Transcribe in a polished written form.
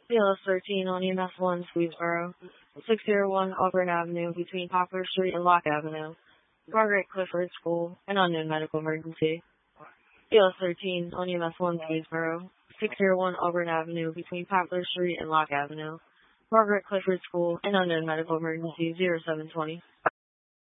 BLS 13 on EMS 1, Swedesboro. 601 Auburn Avenue between Poplar Street and Locke Avenue. Margaret Clifford School, an unknown medical emergency. BLS 13 on EMS 1, Swedesboro. 601 Auburn Avenue between Poplar Street and Locke Avenue. Margaret Clifford School, an unknown medical emergency, 0720.